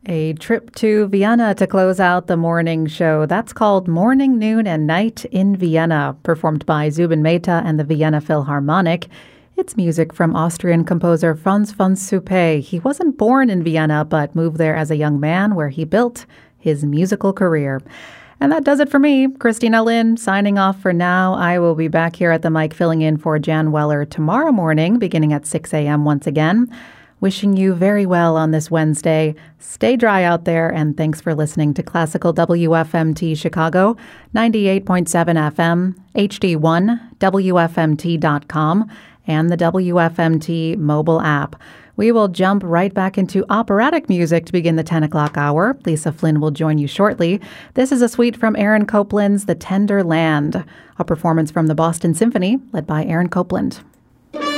A trip to Vienna to close out the morning show. That's called Morning, Noon, and Night in Vienna, performed by Zubin Mehta and the Vienna Philharmonic. It's music from Austrian composer Franz von Suppé. He wasn't born in Vienna, but moved there as a young man, where he built his musical career. And that does it for me, Christina Lynn, signing off for now. I will be back here at the mic filling in for Jan Weller tomorrow morning, beginning at 6 a.m. once again. Wishing you very well on this Wednesday. Stay dry out there, and thanks for listening to Classical WFMT Chicago, 98.7 FM, HD1, WFMT.com, and the WFMT mobile app. We will jump right back into operatic music to begin the 10 o'clock hour. Lisa Flynn will join you shortly. This is a suite from Aaron Copland's The Tender Land, a performance from the Boston Symphony led by Aaron Copland.